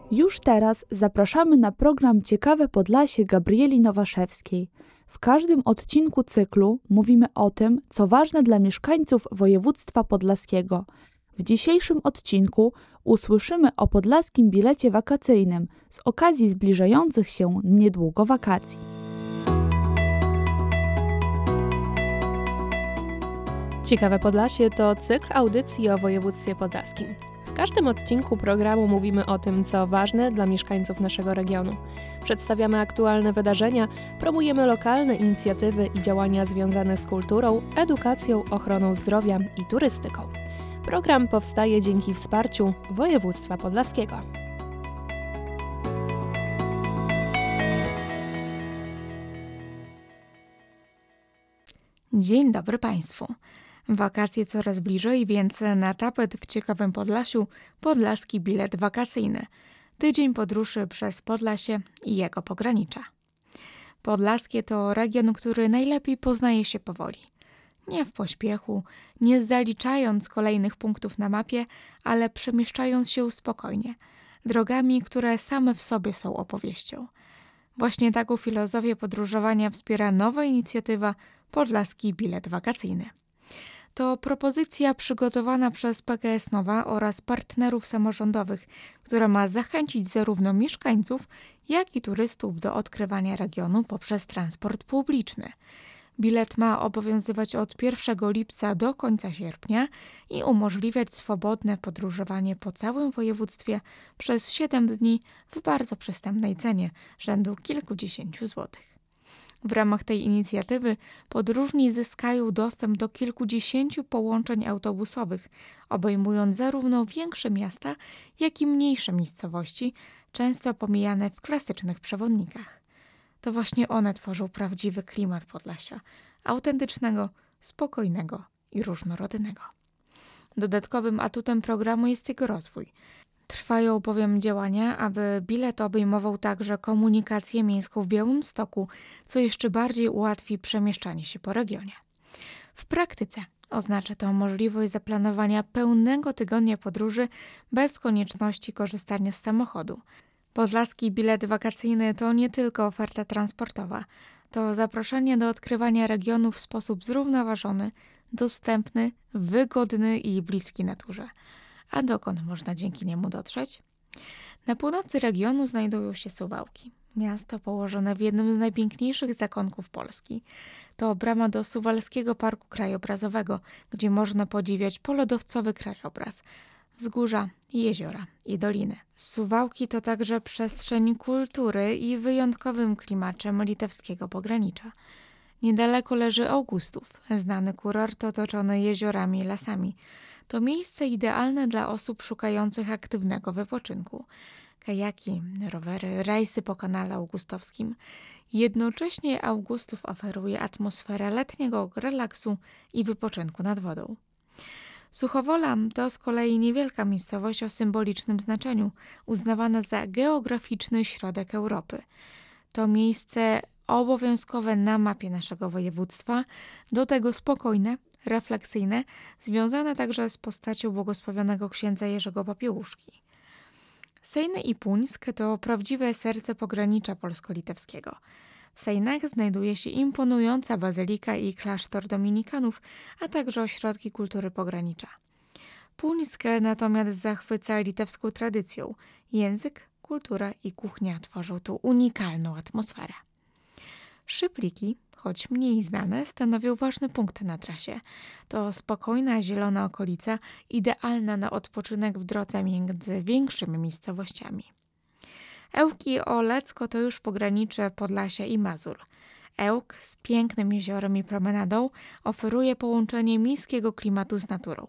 Już teraz zapraszamy na program Ciekawe Podlasie Gabrieli Nowaszewskiej. W każdym odcinku cyklu mówimy o tym, co ważne dla mieszkańców województwa podlaskiego. W dzisiejszym odcinku usłyszymy o podlaskim bilecie wakacyjnym z okazji zbliżających się niedługo wakacji. Ciekawe Podlasie to cykl audycji o województwie podlaskim. W każdym odcinku programu mówimy o tym, co ważne dla mieszkańców naszego regionu. Przedstawiamy aktualne wydarzenia, promujemy lokalne inicjatywy i działania związane z kulturą, edukacją, ochroną zdrowia i turystyką. Program powstaje dzięki wsparciu województwa podlaskiego. Dzień dobry Państwu. Wakacje coraz bliżej, więc na tapet w Ciekawym Podlasiu podlaski bilet wakacyjny. Tydzień podróży przez Podlasie i jego pogranicza. Podlaskie to region, który najlepiej poznaje się powoli. Nie w pośpiechu, nie zaliczając kolejnych punktów na mapie, ale przemieszczając się spokojnie, drogami, które same w sobie są opowieścią. Właśnie taką filozofię podróżowania wspiera nowa inicjatywa Podlaski Bilet Wakacyjny. To propozycja przygotowana przez PKS Nowa oraz partnerów samorządowych, która ma zachęcić zarówno mieszkańców, jak i turystów do odkrywania regionu poprzez transport publiczny. Bilet ma obowiązywać od 1 lipca do końca sierpnia i umożliwiać swobodne podróżowanie po całym województwie przez 7 dni w bardzo przystępnej cenie, rzędu kilkudziesięciu złotych. W ramach tej inicjatywy podróżni zyskają dostęp do kilkudziesięciu połączeń autobusowych, obejmując zarówno większe miasta, jak i mniejsze miejscowości, często pomijane w klasycznych przewodnikach. To właśnie one tworzą prawdziwy klimat Podlasia, autentycznego, spokojnego i różnorodnego. Dodatkowym atutem programu jest jego rozwój. Trwają bowiem działania, aby bilet obejmował także komunikację miejską w Białymstoku, co jeszcze bardziej ułatwi przemieszczanie się po regionie. W praktyce oznacza to możliwość zaplanowania pełnego tygodnia podróży bez konieczności korzystania z samochodu. Podlaski bilet wakacyjny to nie tylko oferta transportowa, to zaproszenie do odkrywania regionu w sposób zrównoważony, dostępny, wygodny i bliski naturze. A dokąd można dzięki niemu dotrzeć? Na północy regionu znajdują się Suwałki, miasto położone w jednym z najpiękniejszych zakątków Polski. To brama do Suwalskiego Parku Krajobrazowego, gdzie można podziwiać polodowcowy krajobraz, wzgórza, jeziora i doliny. Suwałki to także przestrzeń kultury i wyjątkowym klimatem litewskiego pogranicza. Niedaleko leży Augustów, znany kurort otoczony jeziorami i lasami. To miejsce idealne dla osób szukających aktywnego wypoczynku. Kajaki, rowery, rejsy po kanale augustowskim. Jednocześnie Augustów oferuje atmosferę letniego relaksu i wypoczynku nad wodą. Suchowola to z kolei niewielka miejscowość o symbolicznym znaczeniu, uznawana za geograficzny środek Europy. To miejsce obowiązkowe na mapie naszego województwa, do tego spokojne, refleksyjne, związane także z postacią błogosławionego księdza Jerzego Popiełuszki. Sejny i Puńsk to prawdziwe serce pogranicza polsko-litewskiego. W Sejnach znajduje się imponująca bazylika i klasztor dominikanów, a także ośrodki kultury pogranicza. Puńsk natomiast zachwyca litewską tradycją. Język, kultura i kuchnia tworzą tu unikalną atmosferę. Szypliki, choć mniej znane, stanowią ważny punkt na trasie. To spokojna, zielona okolica, idealna na odpoczynek w drodze między większymi miejscowościami. Ełk i Olecko to już pogranicze Podlasia i Mazur. Ełk z pięknym jeziorem i promenadą oferuje połączenie miejskiego klimatu z naturą.